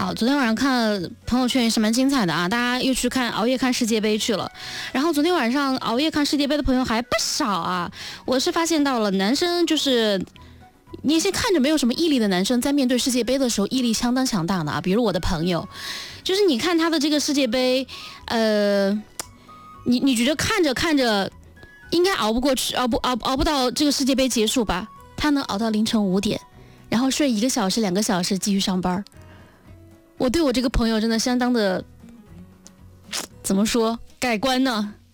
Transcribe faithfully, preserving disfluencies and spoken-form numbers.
好，昨天晚上看朋友圈也是蛮精彩的啊，大家又去看熬夜看世界杯去了。然后昨天晚上熬夜看世界杯的朋友还不少啊，我是发现到了男生就是那些看着没有什么毅力的男生，在面对世界杯的时候毅力相当强大的啊。比如我的朋友，就是你看他的这个世界杯，呃，你你觉得看着看着应该熬不过去，熬不熬熬不到这个世界杯结束吧？他能熬到凌晨五点，然后睡一个小时、两个小时继续上班。我对我这个朋友真的相当的，怎么说，改观呢？